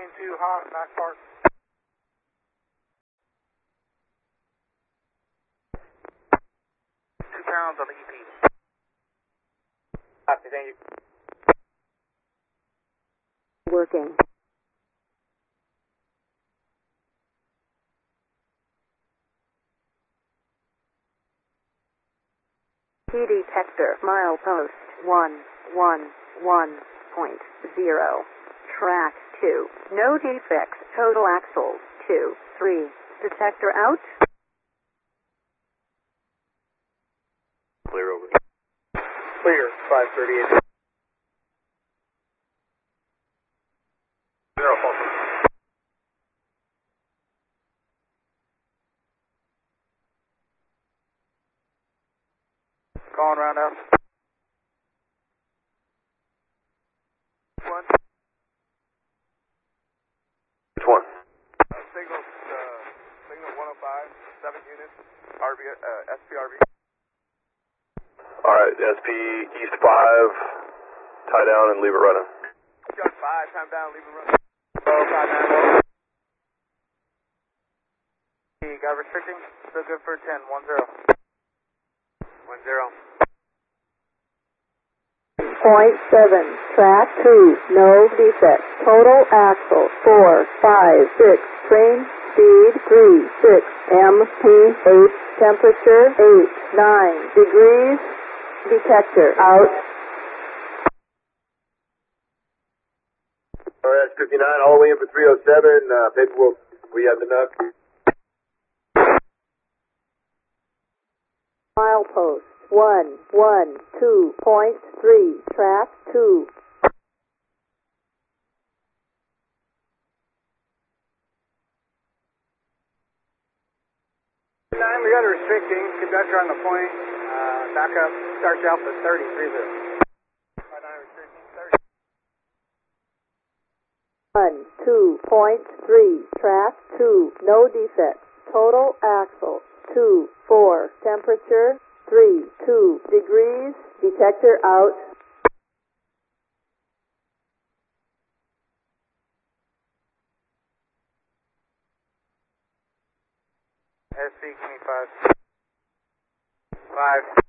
lane 2 hot, back park. £2 on the EP. Copy, thank you. Working. P detector, milepost 111.0. Track 2. No defects. Total axles 2, 3. Detector out. Clear over. Clear, 538. 0, false. Calling roundhouse. 1. Which one? Signal 105, 7 units, SPRV. Alright, SP East 5, tie down and leave it running. Gun 5, time down, leave it running. 591. Got restricting, still good for 10, 10. 10. Point 7. Track 2. No defects. Total axle 4, 5, 6. Train speed 3, 6. MP 8. Temperature 8, 9 degrees. Detector out. Alright, 59, all the way in for 307, paperwork, we have enough. Milepost 112.3. Track 2. We got a restricting, conductor on the point, backup, starts out for 30, 30. 1, 2.3. Track 2. No defects. Total axle 2, 4. Temperature 3, 2 degrees. Detector out. SC, give me 5. 5.